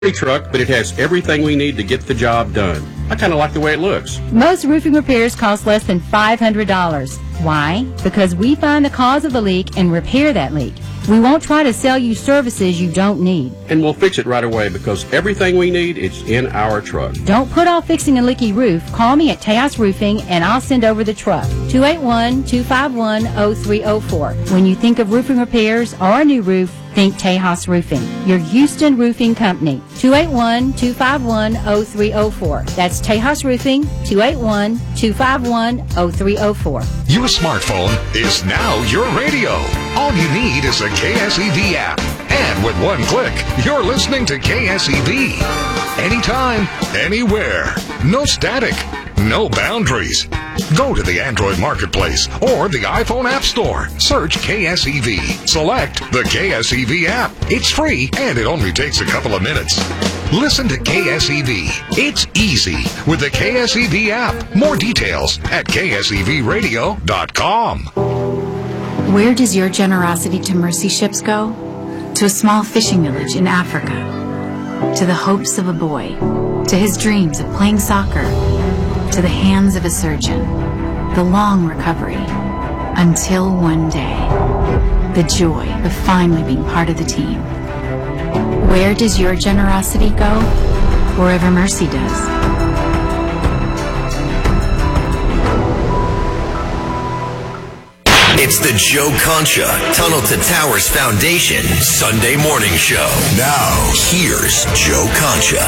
truck, but it has everything we need to get the job done. I kind of like the way it looks. Most roofing repairs cost less than $500. Why? Because we find the cause of the leak and repair that leak. We won't try to sell you services you don't need. And we'll fix it right away because everything we need is in our truck. Don't put off fixing a leaky roof. Call me at Tejas Roofing and I'll send over the truck. 281-251-0304. When you think of roofing repairs or a new roof, think Tejas Roofing, your Houston roofing company. 281-251-0304. That's Tejas Roofing, 281-251-0304. Your smartphone is now your radio. All you need is a KSEV app. And with one click, you're listening to KSEV. Anytime, anywhere. No static. No boundaries. Go to the Android Marketplace or the iPhone App Store. Search KSEV. Select the KSEV app. It's free and it only takes a couple of minutes. Listen to KSEV. It's easy with the KSEV app. More details at ksevradio.com. Where does your generosity to mercy ships go? To a small fishing village in Africa. To the hopes of a boy. To his dreams of playing soccer. To the hands of a surgeon, the long recovery, until one day, the joy of finally being part of the team. Where does your generosity go? Wherever mercy does. It's the Joe Concha Tunnel to Towers Foundation Sunday morning show. Now, here's Joe Concha.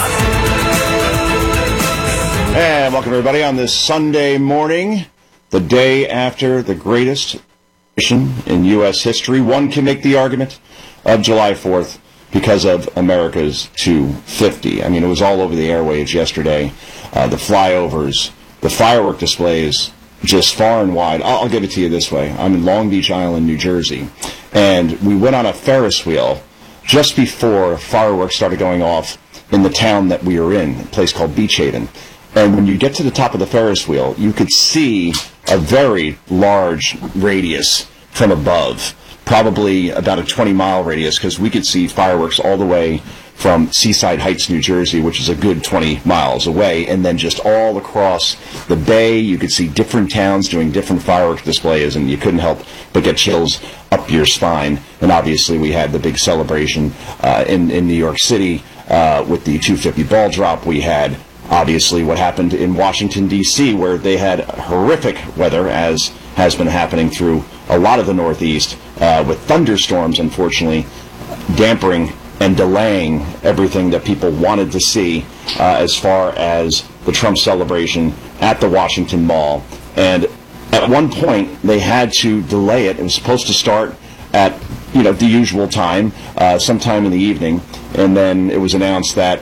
And welcome, everybody, on this Sunday morning, the day after the greatest mission in U.S. history. One can make the argument of July 4th because of America's 250. I mean, it was all over the airwaves yesterday. The flyovers, the firework displays, just far and wide. I'll give it to you this way. I'm in Long Beach Island, New Jersey, and we went on a Ferris wheel just before fireworks started going off in the town that we were in, a place called Beach Haven. And when you get to the top of the Ferris wheel, you could see a very large radius from above, probably about a 20-mile radius, because we could see fireworks all the way from Seaside Heights, New Jersey, which is a good 20 miles away, and then just all across the bay, you could see different towns doing different fireworks displays, and you couldn't help but get chills up your spine. And obviously we had the big celebration in New York City with the 250 ball drop. We had obviously what happened in Washington, D.C., where they had horrific weather, as has been happening through a lot of the Northeast, with thunderstorms, unfortunately, dampering and delaying everything that people wanted to see as far as the Trump celebration at the Washington Mall. And at one point, they had to delay it. It was supposed to start at, the usual time, sometime in the evening, and then it was announced that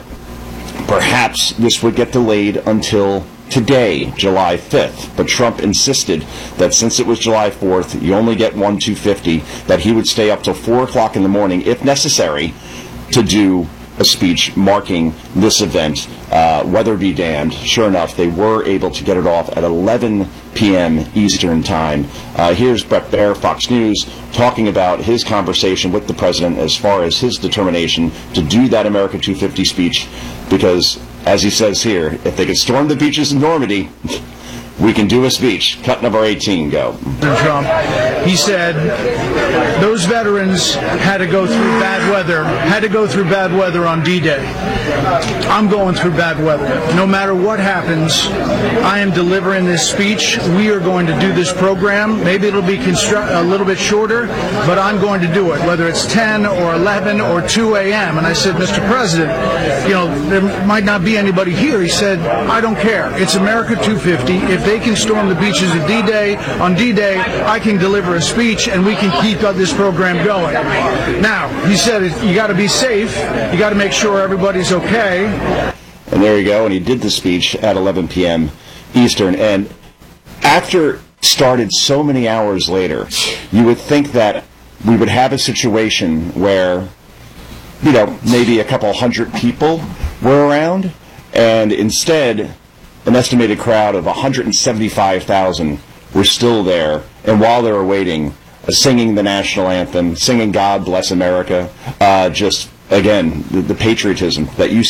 perhaps this would get delayed until today, July 5th. But Trump insisted that since it was July 4th, you only get 250, that he would stay up till 4 o'clock in the morning, if necessary, to do a speech marking this event. Weather be damned. Sure enough, they were able to get it off at 11 p.m. Eastern Time. Here's Bret Baier, Fox News, talking about his conversation with the president as far as his determination to do that America 250 speech, because, as he says here, if they could storm the beaches in Normandy, we can do a speech. Cut number 18, go. Trump, he said those veterans had to go through bad weather on D-Day. I'm going through bad weather. No matter what happens, I am delivering this speech. We are going to do this program. Maybe it'll be a little bit shorter, but I'm going to do it, whether it's 10 or 11 or 2 a.m. And I said, Mr. President, there might not be anybody here. He said, I don't care. It's America 250. If they can storm the beaches of D-Day, on D-Day, I can deliver a speech and we can keep this program going. Now, he said, you got to be safe. You got to make sure everybody's okay. And there you go. And he did the speech at 11 p.m. Eastern. And after started so many hours later, you would think that we would have a situation where, maybe a couple hundred people were around, and instead, an estimated crowd of 175,000 were still there, and while they were waiting, singing the national anthem, singing God Bless America, just again, the patriotism that you